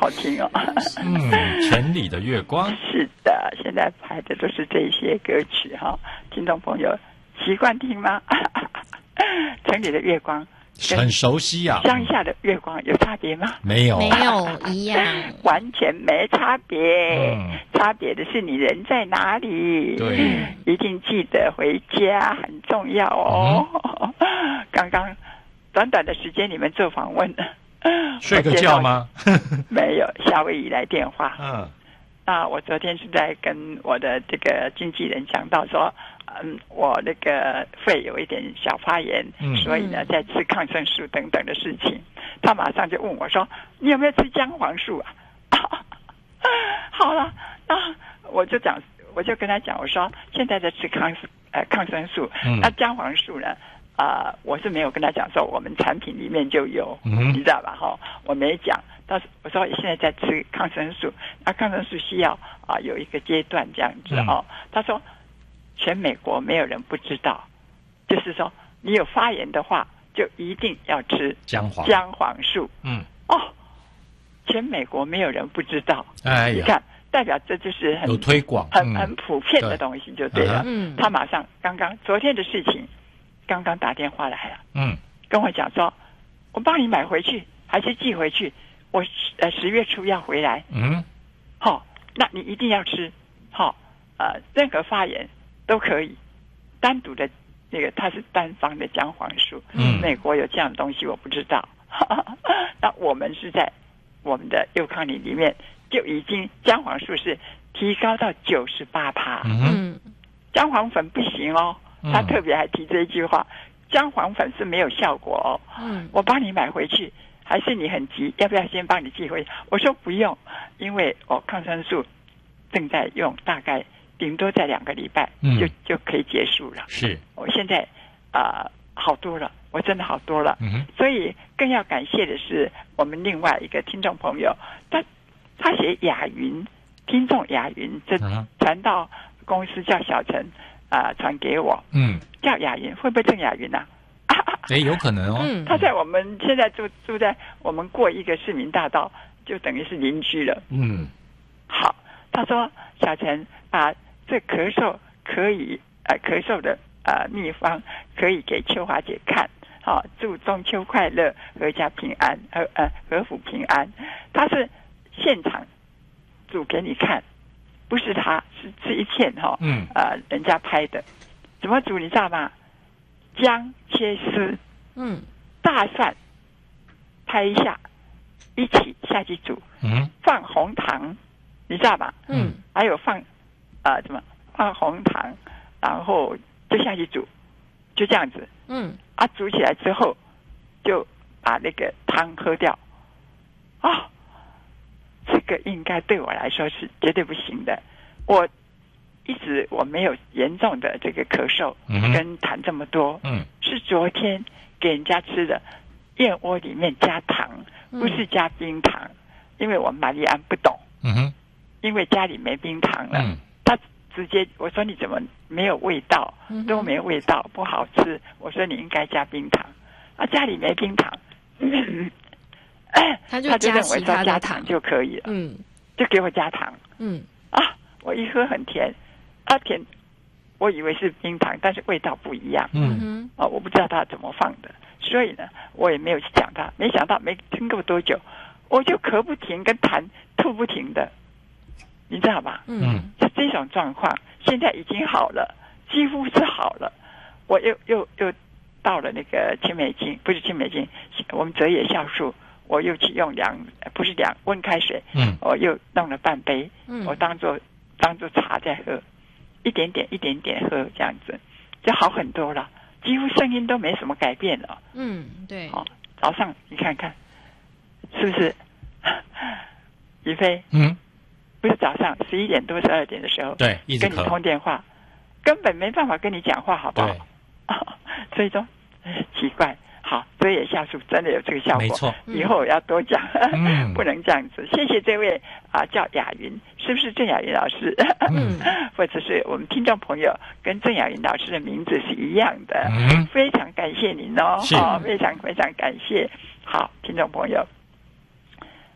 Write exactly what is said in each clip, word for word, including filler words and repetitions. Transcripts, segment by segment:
好听哦。 嗯，城里的月光。 是的，现在拍的都是这些歌曲哈、哦，听众朋友习惯听吗？城里的月光很熟悉呀、啊。 乡下的月光有差别吗？ 没有， 没有一样， 完全没差别。嗯、差别的是你人在哪里。 对， 一定记得回家，很重要哦。嗯、刚刚短短的时间，你们做访问， 睡个觉吗？ 没有，夏威夷来电话。 嗯， 那我昨天是在跟我的这个经纪人讲到说。嗯，我那个肺有一点小发炎，嗯、所以呢，在吃抗生素等等的事情，他马上就问我说：“你有没有吃姜黄素啊？”好了，那我就讲，我就跟他讲，我说现在在吃抗呃抗生素，嗯、那姜黄素呢，啊、呃，我是没有跟他讲说我们产品里面就有，嗯、你知道吧？哈，我没讲，但是我说现在在吃抗生素，那抗生素需要啊、呃、有一个阶段这样子哦，嗯、他说。全美国没有人不知道，就是说你有发炎的话，就一定要吃姜黄姜黄素。 嗯， 哦，全美国没有人不知道。 哎呀， 你看，代表这就是很有推广、 很很普遍的东西，就对了。 嗯， 他马上刚刚昨天的事情，刚刚打电话来了， 嗯， 跟我讲说，我帮你买回去，还是寄回去？我呃十月初要回来。 嗯， 好、哦，那你一定要吃。好、哦，呃，任何发炎。都可以，单独的那个它是单方的姜黄素，嗯，美国有这样的东西我不知道，那我们是在我们的幼康里里面就已经姜黄素是提高到九十八趴，嗯，姜黄粉不行哦，他特别还提这一句话，姜黄粉是没有效果哦，嗯，我帮你买回去，还是你很急，要不要先帮你寄回去？我说不用，因为我抗生素正在用，大概。顶多在两个礼拜就、嗯、就可以结束了。 是， 我现在啊、呃、好多了，我真的好多了。嗯、所以更要感谢的是我们另外一个听众朋友，他他写雅云，听众雅云，这传到公司叫小陈啊、呃、传给我，嗯，叫雅云，会不会郑雅云啊？ 哎，有可能哦。 嗯，他在我们现在住住在我们过一个市民大道，就等于是邻居了。嗯，好，他说小陈把。这咳嗽可以呃咳嗽的呃秘方可以给秋华姐看，好、哦、祝中秋快乐，阖家平安，呃呃阖府平安。他是现场煮给你看，不是他是这一片哈、哦，嗯呃人家拍的，怎么煮你知道吗？姜切丝，嗯，大蒜拍一下，一起下去煮，嗯，放红糖，你知道吧？嗯，还有放。啊，怎么放红糖，然后就下去煮，就这样子。嗯，啊，煮起来之后，就把那个汤喝掉。啊、哦，这个应该对我来说是绝对不行的。我一直我没有严重的这个咳嗽，嗯、跟痰这么多。嗯，是昨天给人家吃的燕窝里面加糖，不是加冰糖，嗯、因为我玛丽安不懂。嗯哼，因为家里没冰糖了。嗯。他直接我说你怎么没有味道，都没味道，不好吃。我说你应该加冰糖，啊，家里没冰糖，嗯、 他就他就认为说加糖就可以了，嗯，就给我加糖，嗯，啊，我一喝很甜，啊甜，我以为是冰糖，但是味道不一样，嗯哼，啊，我不知道他怎么放的，所以呢，我也没有去讲他，没想到没听过多久，我就咳不停，跟痰吐不停的。你知道吧？嗯，是这种状况，现在已经好了，几乎是好了。我又又又到了那个青梅精，不是青梅精，我们泽野酵素，我又去用凉，不是凉温开水，嗯，我又弄了半杯，嗯，我当做当做茶在喝，一点点一点点喝，这样子就好很多了，几乎声音都没什么改变了。 嗯，对。 好、哦，早上你看看，是不是？于飞， 嗯。 不是早上十一点多十二点的时候， 对，一直跟你通电话，根本没办法跟你讲话，好不好？所以说奇怪，好，这也酵素真的有这个效果， 没错。 以后我要多讲，嗯、不能这样子。谢谢这位啊，叫雅云，是不是郑雅云老师？嗯，或者是我们听众朋友跟郑雅云老师的名字是一样的，嗯、非常感谢您哦，好、哦，非常非常感谢。好，听众朋友。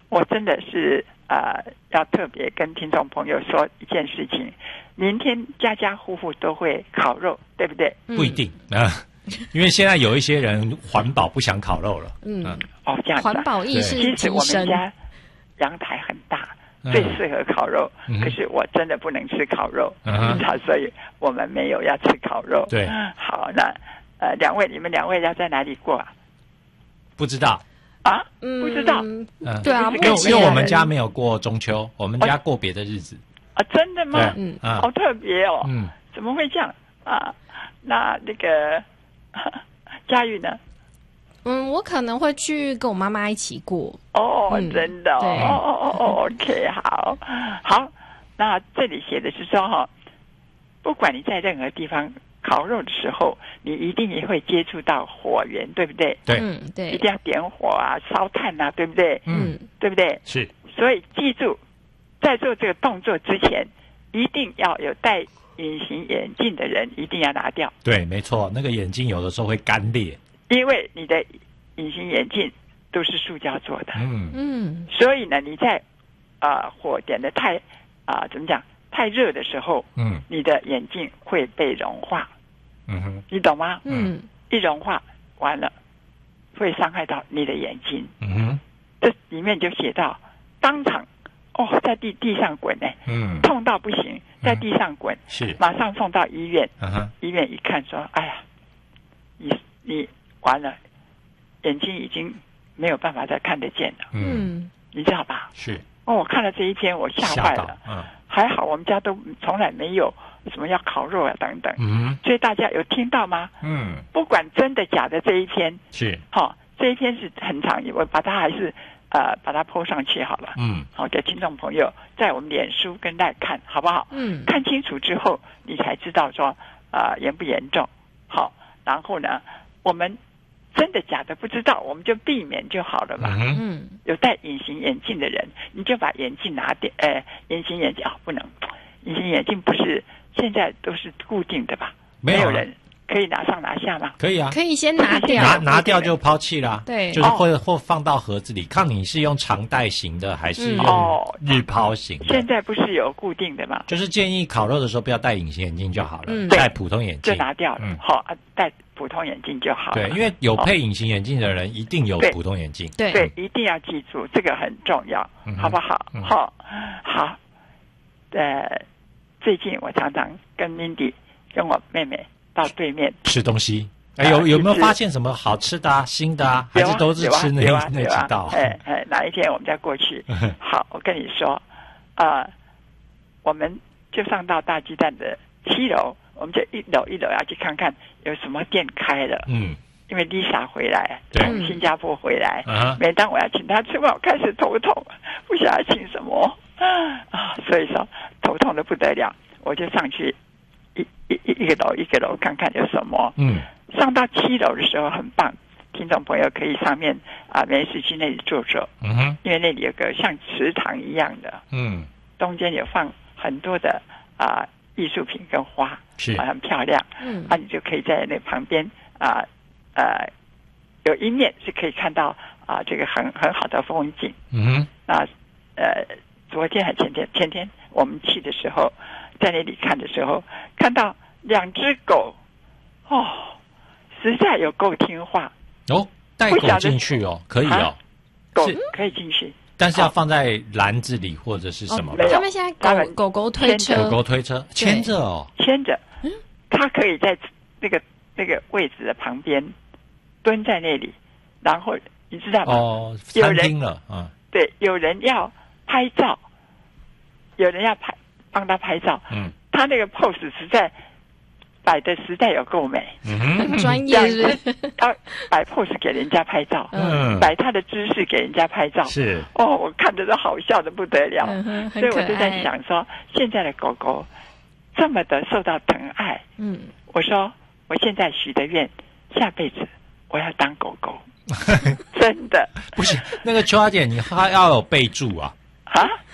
我真的是呃要特别跟听众朋友说一件事情，明天家家户户都会烤肉，对不对？ 不一定啊。因为现在有一些人环保不想烤肉了， 嗯， 哦，这样子、啊， 环保意识其实我提升们家阳台很大，嗯、最适合烤肉、嗯。可是我真的不能吃烤肉，嗯、所以我们没有要吃烤肉。 对， 好，那呃，两位，你们两位要在哪里过啊？ 不知道啊，不知道。 嗯，对啊， 因为因为我们家没有过中秋，我们家过别的日子。 啊，真的吗？ 嗯， 好特别哦。 嗯， 怎么会这样啊？那那个。佳玉呢？ 嗯，我可能会去跟我妈妈一起过。 哦，嗯、真的、哦， 对， 哦哦哦 ，OK， 好，好。那这里写的是说哈，不管你在任何地方烤肉的时候，你一定也会接触到火源，对不对？ 对， 嗯，对， 一定要点火啊，烧炭啊，对不对？ 嗯， 对不对？ 是。 所以记住，在做这个动作之前，一定要有戴隐形眼镜的人一定要拿掉。 对，没错，那个眼镜有的时候会干裂， 因为你的隐形眼镜都是塑胶做的。 嗯嗯， 所以呢，你在啊、呃、火点的太啊、呃、怎么讲太热的时候， 嗯， 你的眼镜会被融化。 嗯哼， 你懂吗？ 嗯， 一融化完了，会伤害到你的眼睛。 嗯哼， 这里面就写到当场。哦，在地地上滚呢， 嗯， 痛到不行，在地上滚， 嗯、是， 马上送到医院， 嗯、 医院一看说，哎呀，你你完了，眼睛已经没有办法再看得见了， 嗯， 你知道吧？ 是， 哦，我看了这一篇，我吓坏了， 嗯， 还好我们家都从来没有什么要烤肉啊等等， 嗯， 所以大家有听到吗？ 嗯， 不管真的假的这一篇是， 好、哦，这一篇是很长，我把它还是。呃，把它 po 上去好了。 嗯， 好，给听众朋友在我们脸书跟赖看好不好？ 嗯， 看清楚之后，你才知道说呃严不严重。好，然后呢，我们真的假的不知道，我们就避免就好了嘛。 嗯， 有戴隐形眼镜的人，你就把眼镜拿掉。呃，隐形眼镜啊、哦，不能，隐形眼镜不是现在都是固定的吧？ 没有、啊、 没有人。可以拿上拿下吗？ 可以啊， 可以先拿掉， 拿拿掉就抛弃啦。 对， 就是或或放到盒子里，看你是用长带型的还是用日抛型的。 嗯哦、现在不是有固定的吗？ 就是建议烤肉的时候不要戴隐形眼镜就好了， 嗯、 戴普通眼镜就拿掉了。好、嗯，戴普通眼镜就好了。 对，因为有配隐形眼镜的人一定有普通眼镜。 对对，一定要记住这个很重要， 嗯、 好不好？ 嗯、 好，好。呃，最近我常常跟 Mindy 跟我妹妹。到对面吃东西，哎，有有没有发现什么好吃的啊、新的啊？还是都是吃那那几道？ 哎哎，哪一天我们再过去？好，我跟你说，啊、呃，我们就上到大鸡蛋的七楼，我们就一楼一楼要去看看有什么店开了。 嗯， 因为 Lisa 回来， 从新加坡回来， 嗯、 每当我要请她吃饭，我开始头痛，不晓得请什么啊，所以说头痛的不得了，我就上去。一一一个楼一个楼看看有什么， 嗯， 上到七楼的时候很棒，听众朋友可以上面啊没事去那里坐坐， 嗯哼， 因为那里有个像池塘一样的， 嗯， 中间有放很多的啊艺术品跟花， 是很漂亮， 嗯， 啊你就可以在那旁边啊呃有一面是可以看到啊这个很很好的风景， 嗯哼， 啊呃昨天还前天前天我们去的时候。在那里看的时候，看到两只狗，哦，实在有够听话哦，带狗进去哦，可以哦， 啊、狗可以进去， 但是要放在篮子里或者是什么？ 哦、他们现在狗狗狗推车， 狗狗推车牵着哦， 牵着，嗯，它可以在那个那个位置的旁边蹲在那里，然后你知道吗？ 哦，餐厅了啊， 对，有人要拍照，有人要拍。帮他拍照， 嗯， 他那个 pose 实在摆的实在有够美， 嗯， 很专业， 要摆 pose 给人家拍照， 嗯， 摆他的姿势给人家拍照， 是哦，我看着都好笑的不得了， 嗯、 所以我就在想说，现在的狗狗这么的受到疼爱， 嗯， 我说我现在许的愿，下辈子我要当狗狗，真的不是那个秋花姐，你还要有备注啊。 啊